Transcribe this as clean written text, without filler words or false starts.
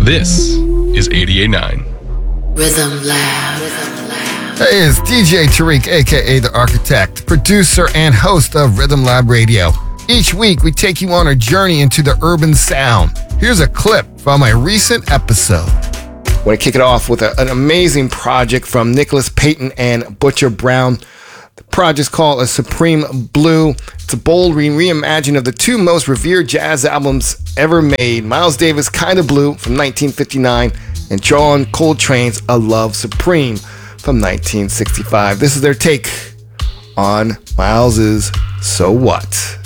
This is 88.9 Rhythm Lab. Hey, it's DJ Tariq, aka The Architect, producer and host of Rhythm Lab Radio. Each week, we take you on a journey into the urban sound. Here's a clip from a recent episode. I want to kick it off with an amazing project from Nicholas Payton and Butcher Brown. The project's called A Supreme Blue. It's a bold reimagining of the two most revered jazz albums ever made, Miles Davis' Kinda Blue from 1959 and John Coltrane's A Love Supreme from 1965. This is their take on Miles's So What.